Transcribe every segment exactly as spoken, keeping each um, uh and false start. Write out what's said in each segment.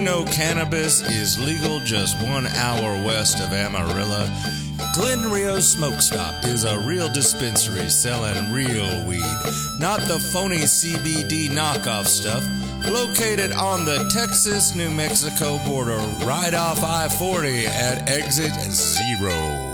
know cannabis is legal just one hour west of Amarillo? Glen Rio Smoke Stop is a real dispensary selling real weed, not the phony C B D knockoff stuff. Located on the Texas-New Mexico border, right off I forty at exit zero.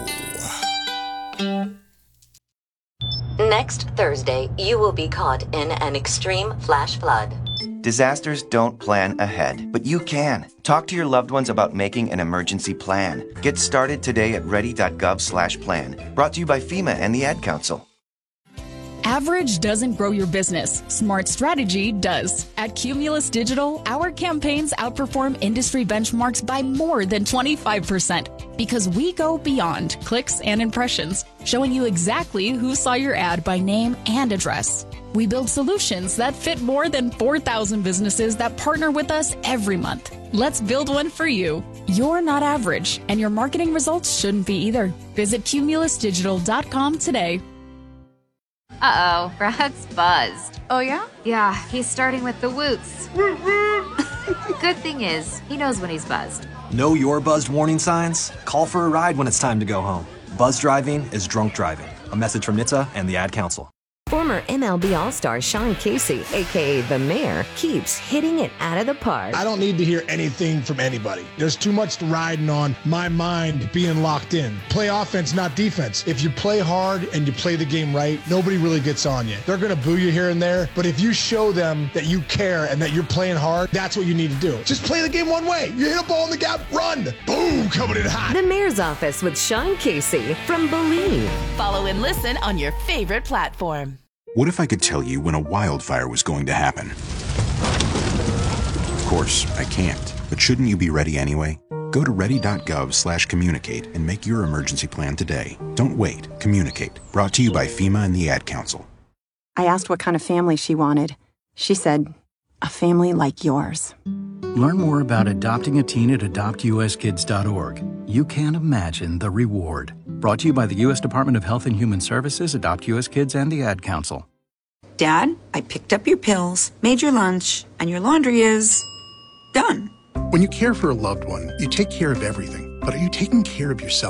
Next Thursday, you will be caught in an extreme flash flood. Disasters don't plan ahead, but you can. Talk to your loved ones about making an emergency plan. Get started today at ready.gov slash plan. Brought to you by FEMA and the Ad Council. Average doesn't grow your business. Smart strategy does. At Cumulus Digital, our campaigns outperform industry benchmarks by more than twenty-five percent because we go beyond clicks and impressions, showing you exactly who saw your ad by name and address. We build solutions that fit more than four thousand businesses that partner with us every month. Let's build one for you. You're not average, and your marketing results shouldn't be either. Visit cumulus digital dot com today. Uh-oh, Brad's buzzed. Oh, yeah? Yeah, he's starting with the woots. Good thing is, he knows when he's buzzed. Know your buzzed warning signs? Call for a ride when it's time to go home. Buzz driving is drunk driving. A message from N H T S A and the Ad Council. Former M L B All-Star Sean Casey, a k a. The Mayor, keeps hitting it out of the park. I don't need to hear anything from anybody. There's too much riding on my mind being locked in. Play offense, not defense. If you play hard and you play the game right, nobody really gets on you. They're going to boo you here and there, but if you show them that you care and that you're playing hard, that's what you need to do. Just play the game one way. You hit a ball in the gap, run. Boom, coming in hot. The Mayor's Office with Sean Casey from Believe. Follow and listen on your favorite platform. What if I could tell you when a wildfire was going to happen? Of course, I can't. But shouldn't you be ready anyway? Go to ready.gov slash communicate and make your emergency plan today. Don't wait. Communicate. Brought to you by FEMA and the Ad Council. I asked what kind of family she wanted. She said, a family like yours. Learn more about adopting a teen at adopt u s kids dot org. You can't imagine the reward. Brought to you by the U S Department of Health and Human Services, Adopt U S Kids, and the Ad Council. Dad, I picked up your pills, made your lunch, and your laundry is done. When you care for a loved one, you take care of everything. But are you taking care of yourself?